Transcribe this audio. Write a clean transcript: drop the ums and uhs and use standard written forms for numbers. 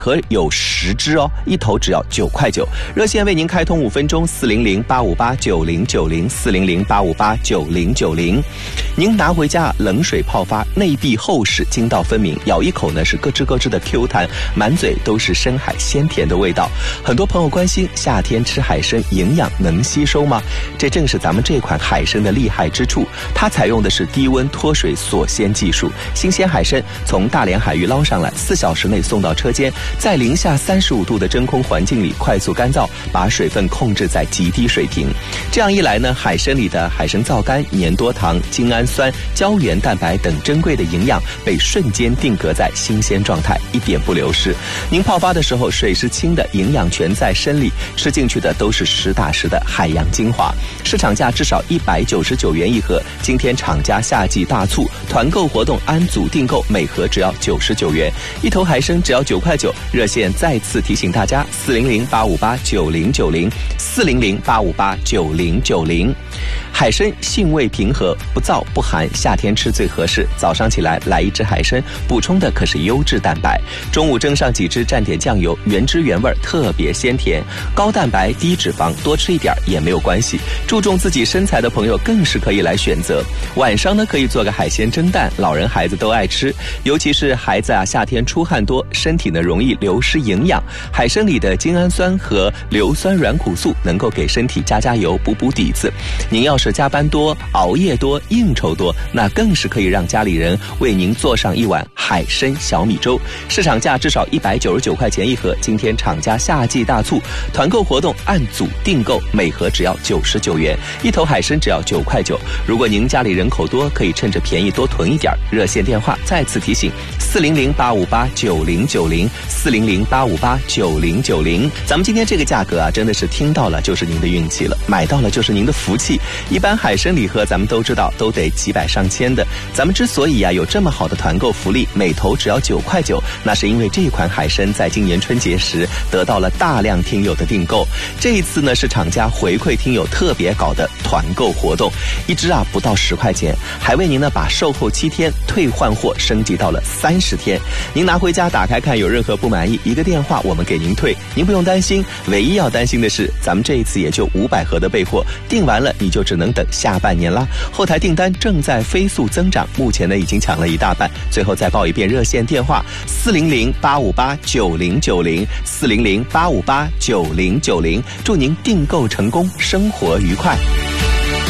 盒有10只哦，一头只要9块9。热线为您开通5分钟，400-858-9090，400-858-9090。您拿回家冷水泡发，内壁厚实，筋道分明，咬一口呢是咯吱咯吱的 Q 弹，满嘴都是深海鲜甜的味道。很多朋友关心夏天吃海参营养能吸收吗？这正是咱们这款海参的厉害之处，它采用的是低温脱水锁鲜技术，新鲜海参从大连海域捞上来，4小时内送到车间，在零下35度的真空环境里快速干燥，把水分控制在极低水平。这样一来呢，海参里的海参皂苷、粘多糖、精氨酸、胶原蛋白等珍贵的营养被瞬间定格在新鲜状态，一点不流失。您泡发的时候水是清的，营养全在参里，吃进去的都是实打实的海洋精华。市场价至少199元一盒，今天厂家夏季大促团购活动，按组订购，每盒只要99元，一头海参只要9块9。热线再次提醒大家，400-858-9090，400-858-9090。海参性味平和，不燥不寒，夏天吃最合适。早上起来来一只海参，补充的可是优质蛋白。中午蒸上几只，蘸点酱油，原汁原味，特别鲜甜。高蛋白低脂肪，多吃一点也没有关系。注重自己身材的朋友更是可以来选择。晚上呢可以做个海鲜蒸蛋，老人孩子都爱吃，尤其是孩子啊，夏天出汗多，身体呢容易流失营养。海参里的精氨酸和硫酸软骨素能够给身体加油，补底子。您要是加班多、熬夜多、应酬多，那更是可以让家里人为您做上一碗海参小米粥。市场价至少199块钱一盒，今天厂家夏季大促团购活动，按组订购，每盒只要99元，一头海参只要9块9。如果您家里人口多，可以趁着便宜多囤一点。热线电话再次提醒：400-858-9090，400-858-9090。咱们今天这个价格啊，真的是听到了就是您的运气了，买到了就是您的福气。一般海参礼盒咱们都知道都得几百上千的，咱们之所以啊有这么好的团购福利，每头只要9块9，那是因为这款海参在今年春节时得到了大量听友的订购。这一次呢是厂家回馈听友特别搞的团购活动，一只啊不到10块钱，还为您呢把售后7天退换货升级到了30天。您拿回家打开看，有任何不满意，一个电话我们给您退，您不用担心。唯一要担心的是，咱们这一次也就500盒的备货，订完了你就只能等下半年啦。后台订单正在飞速增长，目前呢已经抢了一大半。最后再报一遍热线电话：400-858-9090，400-858-9090。祝您订购成功，生活愉快。